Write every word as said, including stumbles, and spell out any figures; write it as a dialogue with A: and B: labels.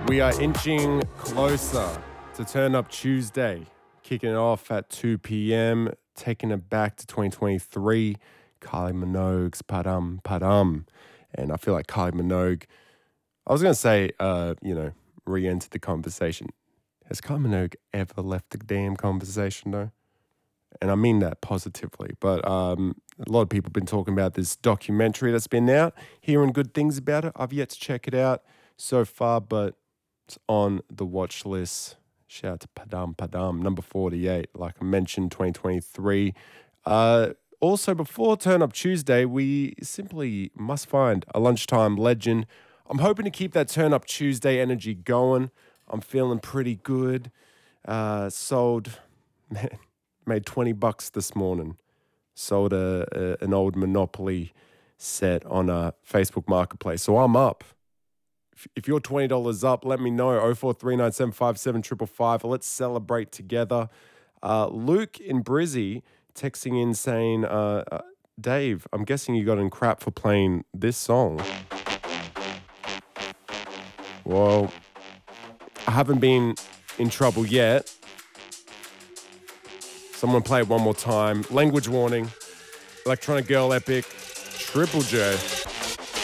A: We are inching closer to Turn Up Tuesday, kicking it off at two p.m, taking it back to twenty twenty-three. Kylie Minogue's Padam Padam. And I feel like Kylie Minogue, I was going to say, uh, you know, re-entered the conversation. Has Kylie Minogue ever left the damn conversation, though? And I mean that positively. But um, a lot of people have been talking about this documentary that's been out, hearing good things about it. I've yet to check it out so far, but it's on the watch list. Shout out to Padam Padam, number forty-eight, like I mentioned, twenty twenty-three. Uh, also, before Turn Up Tuesday, we simply must find a lunchtime legend. I'm hoping to keep that Turn Up Tuesday energy going. I'm feeling pretty good. Uh, sold, man, made twenty bucks this morning. Sold a, a an old Monopoly set on a Facebook Marketplace. So I'm up. If you're twenty dollars up, let me know. oh four three nine seven five seven five five five. Let's celebrate together. Uh, Luke in Brizzy texting in saying, uh, uh, Dave, I'm guessing you got in crap for playing this song. Well, I haven't been in trouble yet. Someone play it one more time. Language warning. Electronic Girl Epic. Triple J.